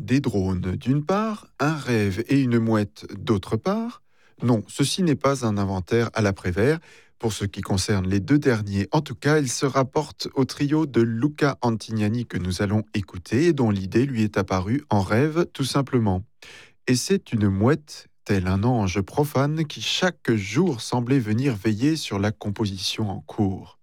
des drones d'une part, un rêve et une mouette d'autre part? Non, ceci n'est pas un inventaire à la Prévert. Pour ce qui concerne les deux derniers, en tout cas, ils se rapportent au trio de Luca Antignani que nous allons écouter et dont l'idée lui est apparue en rêve tout simplement. Et c'est une mouette, tel un ange profane, qui chaque jour semblait venir veiller sur la composition en cours.